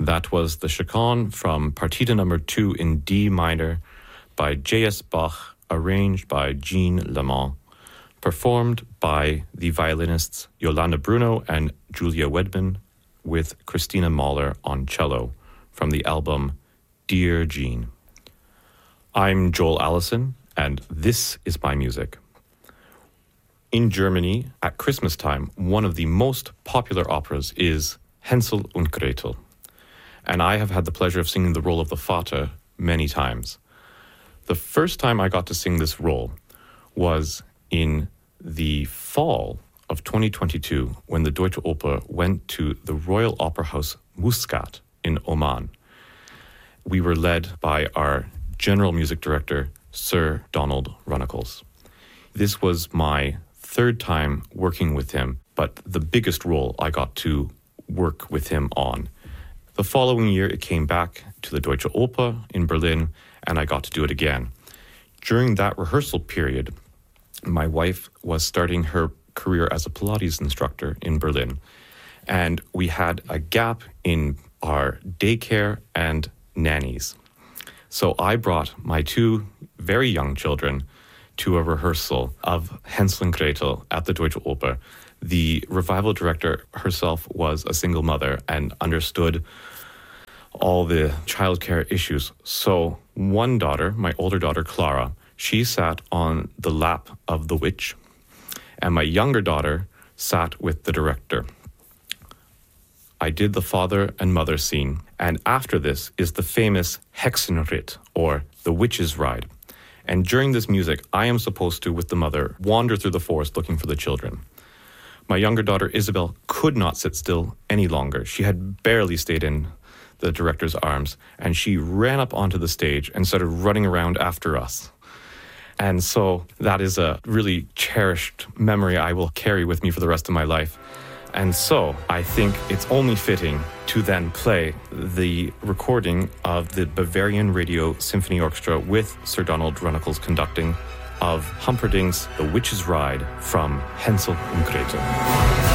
That was the Chaconne from Partita number 2 in D minor by J.S. Bach, arranged by Jean Lamont, performed by the violinists Yolanda Bruno and Julia Wedman, with Christina Mahler on cello, from the album Dear Jean. I'm Joel Allison, and this is my music. In Germany, at Christmas time, one of the most popular operas is Hänsel und Gretel, and I have had the pleasure of singing the role of the Vater many times. The first time I got to sing this role was in the fall of 2022, when the Deutsche Oper went to the Royal Opera House Muscat in Oman. We were led by our general music director, Sir Donald Runnicles. This was my third time working with him, but the biggest role I got to work with him on. The following year, it came back to the Deutsche Oper in Berlin, and I got to do it again. During that rehearsal period, my wife was starting her career as a Pilates instructor in Berlin, and we had a gap in our daycare and nannies. So I brought my 2 very young children to a rehearsal of Hänsel und Gretel at the Deutsche Oper. The revival director herself was a single mother and understood all the childcare issues. So one daughter, my older daughter Clara, she sat on the lap of the witch, and my younger daughter sat with the director. I did the father and mother scene, and after this is the famous Hexenritt, or the witch's ride. And during this music, I am supposed to, with the mother, wander through the forest looking for the children. My younger daughter, Isabel, could not sit still any longer. She had barely stayed in the director's arms, and she ran up onto the stage and started running around after us. And so that is a really cherished memory I will carry with me for the rest of my life. And so I think it's only fitting to then play the recording of the Bavarian Radio Symphony Orchestra with Sir Donald Runnicles conducting of Humperdinck's The Witch's Ride from Hänsel und Gretel.